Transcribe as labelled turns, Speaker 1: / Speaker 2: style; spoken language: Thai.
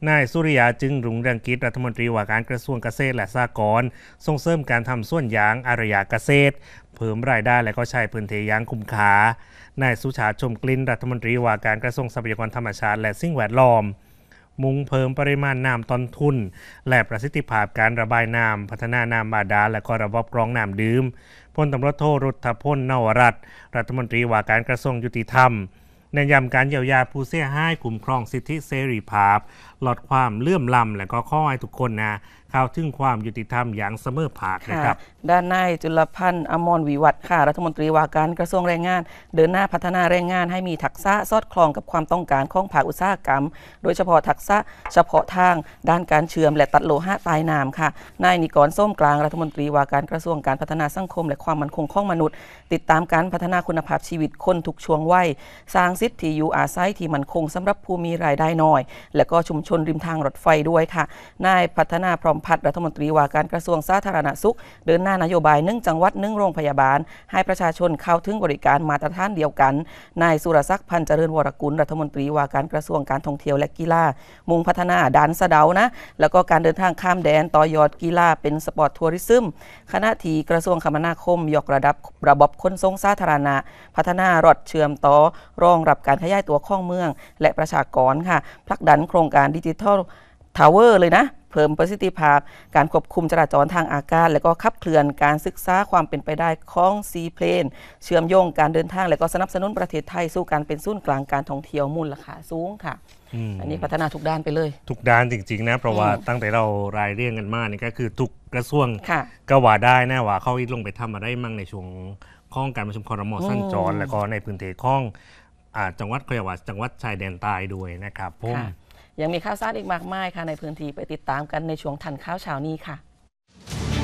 Speaker 1: นายสุริยาจึงรุ่งเรืองกิจรัฐมนตรีว่าการกระทรวงเกษตรและสหกรณ์ส่งเสริมการทำสวนยางอารยเกษตรเพิ่มรายได้และก็ใช้พื้นที่ยางคุ้มค่านายสุชาติชมกลิ่นรัฐมนตรีว่าการกระทรวงทรัพยากรธรรมชาติและสิ่งแวดล้อมมุ่งเพิ่มปริมาณน้ำต้นทุนและประสิทธิภาพการระบายน้ำพัฒนาน้ำบาดาลและก็ระบบกรองน้ำดื่มพลตำรวจโทรุทธพลนวรัตน์รัฐมนตรีว่าการกระทรวงยุติธรรมเน้นย้ำการเยียวยาผู้เสียหายคุ้มครองสิทธิเสรีภาพลดความเลื่อมล้ำและก็ข้อให้ทุกคนเข้าถึงความยุติธรรมอย่างเสมอภาคนะครับ
Speaker 2: ด้านนายจุลพันธ์อมรวิวัฒน์ค่ะรัฐมนตรีว่าการกระทรวงแรงงานเดินหน้าพัฒนาแรงงานให้มีทักษะสอดคล้องกับความต้องการของภาคอุตสาหกรรมโดยเฉพาะทักษะเฉพาะทางด้านการเชื่อมและตัดโลหะใต้น้ำค่ะนายนิกรส้มกลางรัฐมนตรีว่าการกระทรวงการพัฒนาสังคมและความมั่นคงของมนุษย์ติดตามการพัฒนาคุณภาพชีวิตคนทุกช่วงวัยสร้างสิทธิอยู่อาศัยที่มั่นคงสำหรับผู้มีรายได้น้อยและก็ชุมชนริมทางรถไฟด้วยค่ะนายพัฒนาพร้อมพัฒน์รัฐมนตรีว่าการกระทรวงสาธารณสุขเดินหน้านโยบาย1จังหวัด1โรงพยาบาลให้ประชาชนเข้าถึงบริการมาตรฐานเดียวกันนายสุรศักดิ์พันธ์เจริญวรกุลรัฐมนตรีว่าการกระทรวงการท่องเที่ยวและกีฬามุ่งพัฒนาด่านสะเดานะแล้วก็การเดินทางข้ามแดนต่อยอดกีฬาเป็นสปอร์ตทัวริซึมขณะที่กระทรวงคมนาคมยกระดับระบบขนส่งสาธารณะพัฒนารถเชื่อมต่อรองรับการขยายตัวข้องเมืองและประชากรค่ะผลักดันโครงการดิจิทัลทาวเวอร์เลยนะเพิ่มประสิทธิภาพการควบคุมจราจรทางอากาศและก็ขับเคลื่อนการศึกษาความเป็นไปได้ของซีเพลนเชื่อมโยงการเดินทางและก็สนับสนุนประเทศไทยสู่การเป็นศูนย์กลางการท่องเที่ยวมูลค่าสูงค่ะอันนี้พัฒนาทุกด้านไปเลย
Speaker 1: ทุกด้านจริงๆนะเพราะว่าตั้งแต่เรารายเรียงกันมานี่ก็คือทุกกระทรวงก็ว่าได้นะว่าเขาลงไปทำอะไรมั่งในช่วงข้องการประชุมครม.สั้นจรและก็ในพื้นที่ข้องจังหวัดเขาเรียกว่าจังหวัดชายแดนใต้ด้วยนะครับผม
Speaker 2: ยังมีข่าวสารอีกมากมายค่ะในพื้นที่ไปติดตามกันในช่วงทันข่าวเช้านี้ค่ะ